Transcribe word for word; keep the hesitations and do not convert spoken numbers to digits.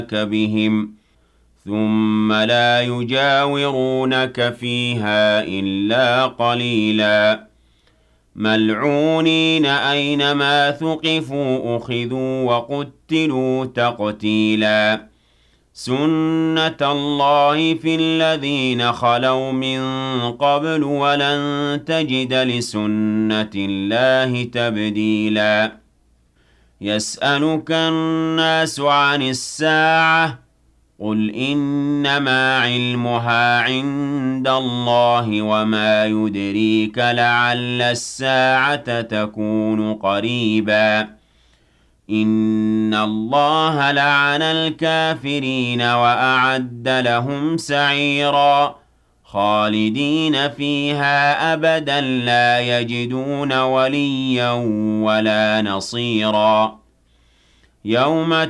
بهم ثم لا يجاورونك فيها إلا قليلا ملعونين أينما ثقفوا أخذوا وقتلوا تقتيلا سنة الله في الذين خلوا من قبل ولن تجد لسنة الله تبديلا يسألك الناس عن الساعة قل إنما علمها عند الله وما يدريك لعل الساعة تكون قريبا إن الله لعن الكافرين وأعد لهم سعيرا خالدين فيها أبدا لا يجدون وليا ولا نصيرا يوم